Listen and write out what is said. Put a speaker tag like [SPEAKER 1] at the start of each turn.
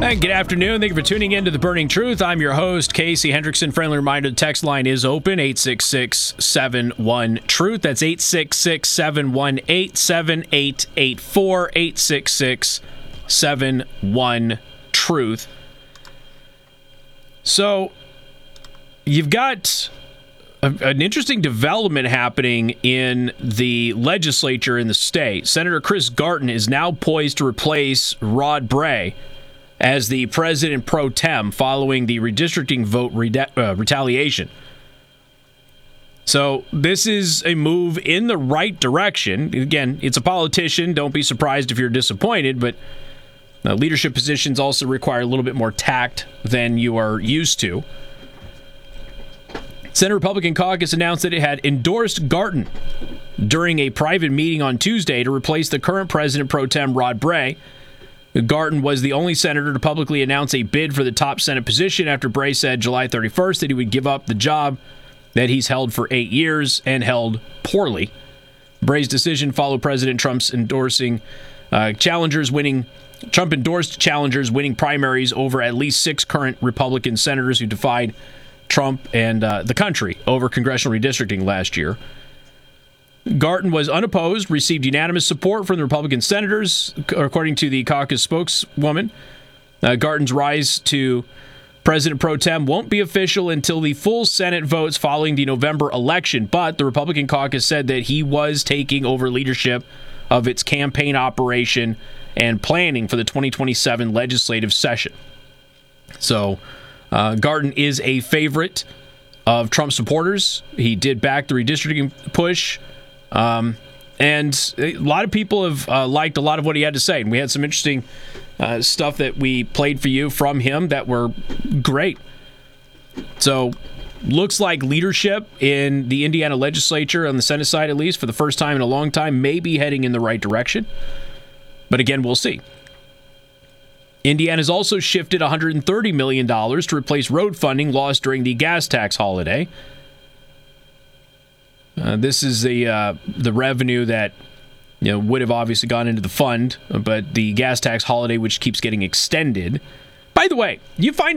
[SPEAKER 1] And good afternoon. Thank you for tuning in to The Burning Truth. I'm your host, Casey Hendrickson. Friendly reminder, the text line is open, 866-71-TRUTH. That's 866-718-7884, 866-71-TRUTH. So, you've got an interesting development happening in the legislature in the state. Senator Chris Garton is now poised to replace Rod Bray as the president pro tem following the redistricting vote retaliation. So this is a move in the right direction. Again, it's a politician. Don't be surprised if you're disappointed, but leadership positions also require a little bit more tact than you are used to. Senate Republican Caucus announced that it had endorsed Garton during a private meeting on Tuesday to replace the current president pro tem Rod Bray. Garton was the only senator to publicly announce a bid for the top Senate position after Bray said July 31st that he would give up the job that he's held for 8 years and held poorly. Bray's decision followed President Trump's endorsed challengers winning primaries over at least 6 current Republican senators who defied Trump and the country over congressional redistricting last year. Garton was unopposed, received unanimous support from the Republican senators, according to the caucus spokeswoman. Garton's rise to president pro tem won't be official until the full Senate votes following the November election, but the Republican caucus said that he was taking over leadership of its campaign operation and planning for the 2027 legislative session. So, Garton is a favorite of Trump supporters. He did back the redistricting push. And a lot of people have liked a lot of what he had to say. And we had some interesting stuff that we played for you from him that were great. So, looks like leadership in the Indiana legislature, on the Senate side at least, for the first time in a long time, may be heading in the right direction. But again, we'll see. Indiana's also shifted $130 million to replace road funding lost during the gas tax holiday. This is the revenue that would have obviously gone into the fund, but the gas tax holiday, which keeps getting extended. By the way, you find